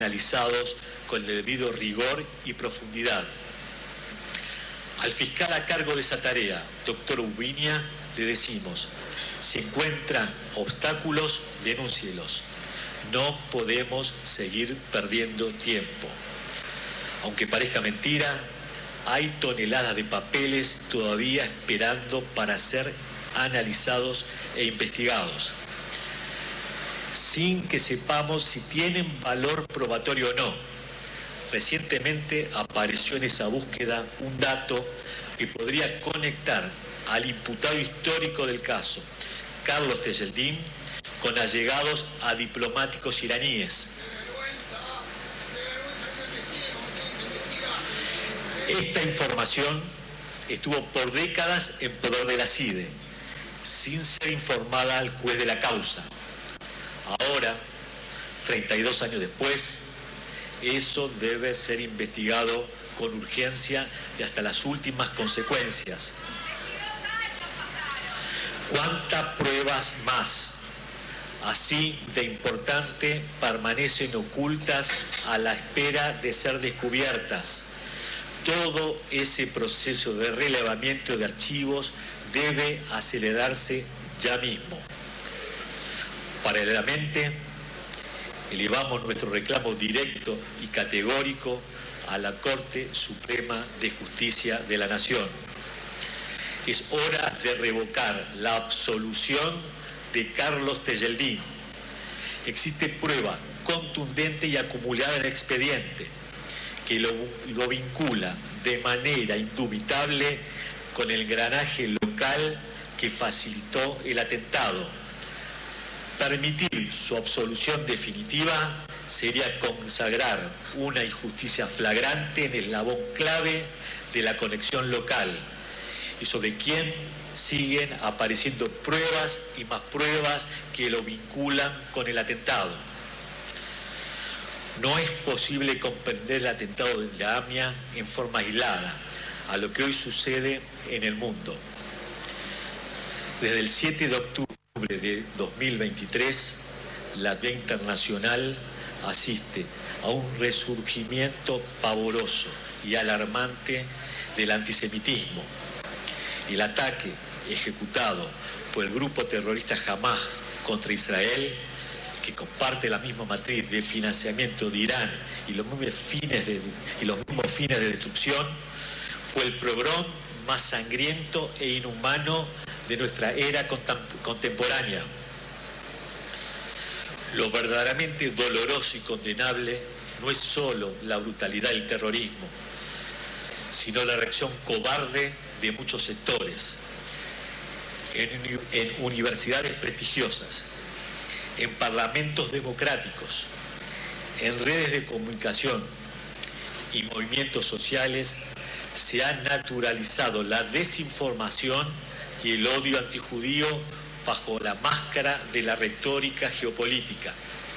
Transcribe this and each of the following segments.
analizados con el debido rigor y profundidad. Al fiscal a cargo de esa tarea, doctor Ubiña, le decimos: si encuentran obstáculos, denúncielos. No podemos seguir perdiendo tiempo. Aunque parezca mentira, hay toneladas de papeles todavía esperando para ser analizados e investigados, sin que sepamos si tienen valor probatorio o no. Recientemente apareció en esa búsqueda un dato que podría conectar al imputado histórico del caso, Carlos Tejeldín, con allegados a diplomáticos iraníes. Esta información estuvo por décadas en poder de la CIDE, sin ser informada al juez de la causa. Ahora, 32 años después, eso debe ser investigado con urgencia y hasta las últimas consecuencias. ¿Cuántas pruebas más, así de importante, permanecen ocultas a la espera de ser descubiertas? Todo ese proceso de relevamiento de archivos debe acelerarse ya mismo. Paralelamente, elevamos nuestro reclamo directo y categórico a la Corte Suprema de Justicia de la Nación. Es hora de revocar la absolución de Carlos Tejeldín. Existe prueba contundente y acumulada en el expediente que lo vincula de manera indubitable con el engranaje local que facilitó el atentado. Permitir su absolución definitiva sería consagrar una injusticia flagrante en el eslabón clave de la conexión local, y sobre quien siguen apareciendo pruebas y más pruebas que lo vinculan con el atentado. No es posible comprender el atentado de la AMIA en forma aislada a lo que hoy sucede en el mundo. Desde el 7 de octubre de 2023, la vía internacional asiste a un resurgimiento pavoroso y alarmante del antisemitismo. El ataque ejecutado por el grupo terrorista Hamas contra Israel, que comparte la misma matriz de financiamiento de Irán y los mismos fines de destrucción, fue el pogrom más sangriento e inhumano de nuestra era contemporánea. Lo verdaderamente doloroso y condenable no es solo la brutalidad del terrorismo, sino la reacción cobarde de muchos sectores, en universidades prestigiosas, en parlamentos democráticos, en redes de comunicación y movimientos sociales. Se ha naturalizado la desinformación y el odio antijudío bajo la máscara de la retórica geopolítica.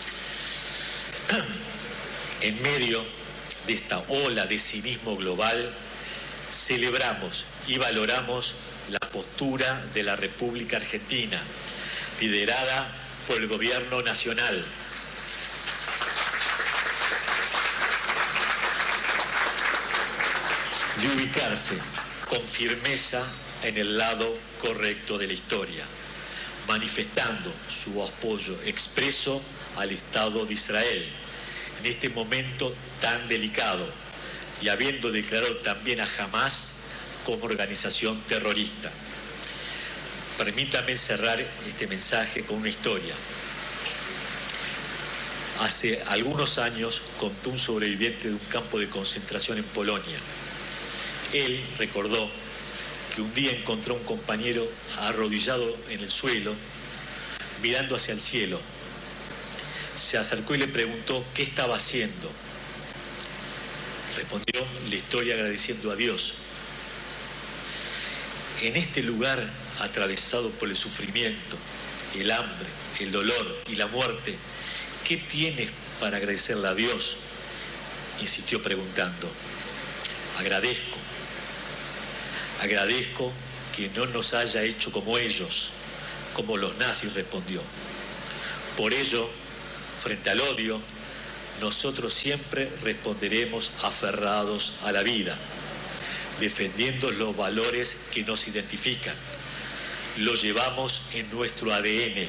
En medio de esta ola de cinismo global, celebramos y valoramos la postura de la República Argentina, liderada por el Gobierno Nacional. De ubicarse con firmeza en el lado correcto de la historia, manifestando su apoyo expreso al Estado de Israel en este momento tan delicado y habiendo declarado también a Hamas como organización terrorista. Permítame cerrar este mensaje con una historia. Hace algunos años contó un sobreviviente de un campo de concentración en Polonia. Él recordó que un día encontró a un compañero arrodillado en el suelo, mirando hacia el cielo. Se acercó y le preguntó qué estaba haciendo. Respondió: le estoy agradeciendo a Dios. En este lugar atravesado por el sufrimiento, el hambre, el dolor y la muerte, ¿qué tienes para agradecerle a Dios?, insistió preguntando. Agradezco que no nos haya hecho como ellos, como los nazis, respondió. Por ello, frente al odio, nosotros siempre responderemos aferrados a la vida, defendiendo los valores que nos identifican. Lo llevamos en nuestro ADN.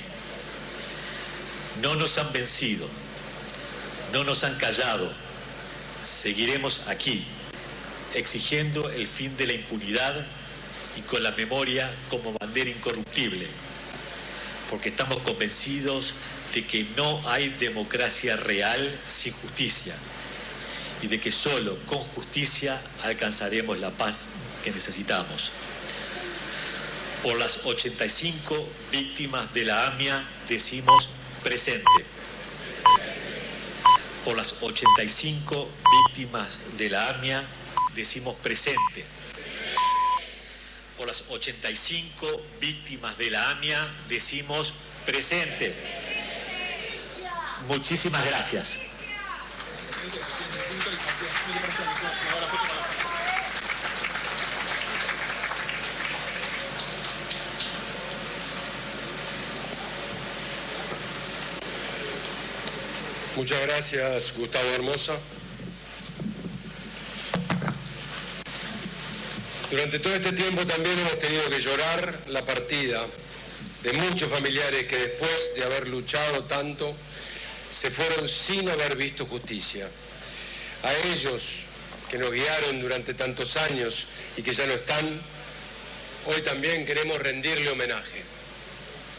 No nos han vencido, no nos han callado. Seguiremos aquí, exigiendo el fin de la impunidad y con la memoria como bandera incorruptible, porque estamos convencidos de que no hay democracia real sin justicia y de que solo con justicia alcanzaremos la paz que necesitamos. Por las 85 víctimas de la AMIA decimos presente. Por las 85 víctimas de la AMIA decimos presente. Por las 85 víctimas de la AMIA decimos presente. Muchísimas gracias. Muchas gracias, Gustavo Hermosa. Durante todo este tiempo también hemos tenido que llorar la partida de muchos familiares que después de haber luchado tanto se fueron sin haber visto justicia. A ellos que nos guiaron durante tantos años y que ya no están, hoy también queremos rendirle homenaje.